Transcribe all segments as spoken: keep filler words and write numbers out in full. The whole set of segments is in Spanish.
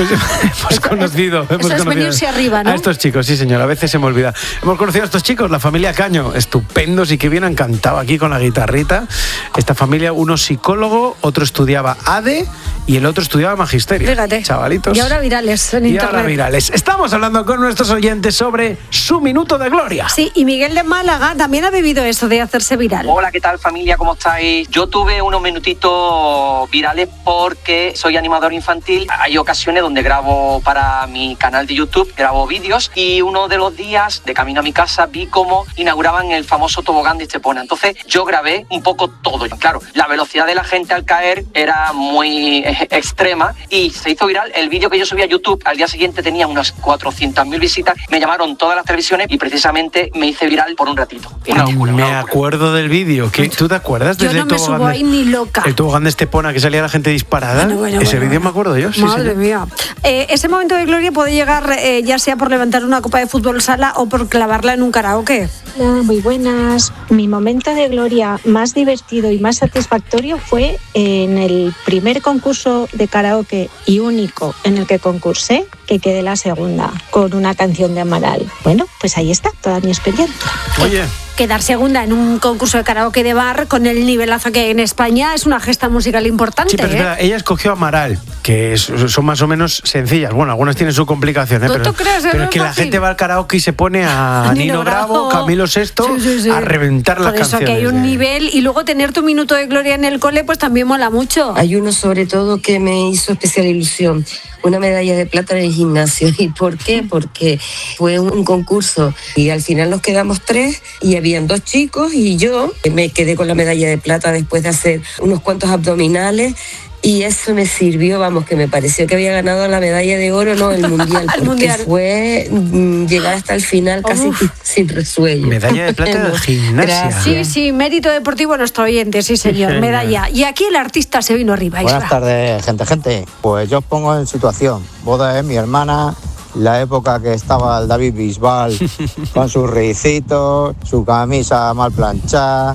Pues hemos conocido, hemos Eso es conocido venirse arriba, ¿no? a estos chicos, sí señor, a veces se me olvida. Hemos conocido a estos chicos, la familia Caño, estupendos y que bien han cantado aquí con la guitarrita. Esta familia, uno psicólogo, otro estudiaba A D E y el otro estudiaba magisterio. Fíjate. Chavalitos. Y ahora virales en y internet. ahora virales. Estamos hablando con nuestros oyentes sobre su minuto de gloria. Sí, y Miguel de Málaga también ha vivido eso de hacerse viral. Hola, ¿qué tal familia? ¿Cómo estáis? Yo tuve unos minutitos virales porque soy animador infantil. Hay ocasiones donde grabo para mi canal de YouTube, grabo vídeos, y uno de los días, de camino a mi casa, vi cómo inauguraban el famoso tobogán de Estepona. Entonces yo grabé un poco todo. Claro, la velocidad de la gente al caer era muy extrema y se hizo viral. El vídeo que yo subí a YouTube al día siguiente tenía unas cuatrocientas mil visitas. Me llamaron todas las televisiones y precisamente me hice viral por un ratito. Una locura, Me una locura. acuerdo del vídeo. ¿Tú te acuerdas Yo del no me tobogán subo de- ahí ni loca. El tobogán de Estepona, que salía la gente disparada? Bueno, bueno, Ese bueno, vídeo bueno. me acuerdo yo. Sí, Madre señor. mía. Eh, ese momento de gloria puede llegar eh, ya sea por levantar una copa de fútbol sala o por clavarla en un karaoke. Hola, muy buenas. Mi momento de gloria más divertido y más satisfactorio fue en el primer concurso de karaoke y único en el que concursé, que quedé la segunda con una canción de Amaral. Bueno, pues ahí está toda mi experiencia. Oye, Quedar segunda en un concurso de karaoke de bar con el nivelazo que hay en España es una gesta musical importante. sí, pero ¿eh? espera, ella escogió Amaral, que es- son más o menos sencillas. Bueno, algunas tienen su complicación, ¿eh? ¿Tú- pero, tú crees? pero Es es que la fácil. gente va al karaoke y se pone a A Nino, Nino Bravo, Bravo. Camilo Sesto, Sí, sí, sí. a reventar las Por eso canciones. que hay un de- nivel, y luego tener tu minuto de gloria en el cole pues también mola mucho. Hay uno sobre todo que me hizo especial ilusión, una medalla de plata en el gimnasio. ¿Y por qué? Porque fue un concurso y al final nos quedamos tres y habían dos chicos y yo me quedé con la medalla de plata después de hacer unos cuantos abdominales. Y eso me sirvió, vamos, que me pareció que había ganado la medalla de oro, no, el mundial, El porque mundial. fue mm, llegar hasta el final casi Uf. sin resuello. Medalla de plata de gimnasia. Gracias. Sí, sí, mérito deportivo a nuestro oyente, sí señor, Genial. medalla. Y aquí el artista se vino arriba. Buenas Isra. tardes, gente, gente. Pues yo os pongo en situación. Boda de mi hermana, la época que estaba el David Bisbal con sus ricitos, su camisa mal planchada,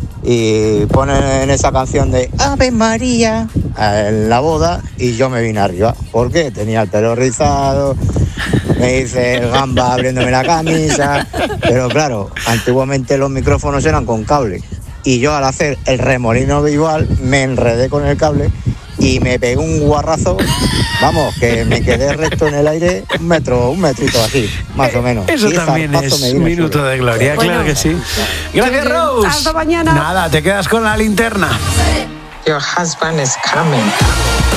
y ponen en esa canción de Ave María en la boda y yo me vine arriba. ¿Por qué? Tenía el pelo rizado, me hice el gamba abriéndome la camisa, pero claro, antiguamente los micrófonos eran con cable y yo al hacer el remolino Bisbal me enredé con el cable y me pegué un guarrazo, vamos, que me quedé recto en el aire un metro, un metrito así, más o menos. Eso Y también zarpazo es me di en el minuto suelo. de gloria, Bueno. claro que sí. Gracias, Qué bien. Rose. Hasta mañana. Nada, te quedas con la linterna. Your husband is coming.